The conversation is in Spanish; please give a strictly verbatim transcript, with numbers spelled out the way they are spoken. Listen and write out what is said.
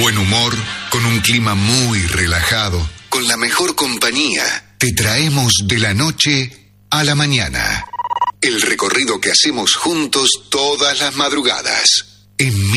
buen humor, con un clima muy relajado, con la mejor compañía. Te traemos de la noche a la mañana. El recorrido que hacemos juntos todas las madrugadas. En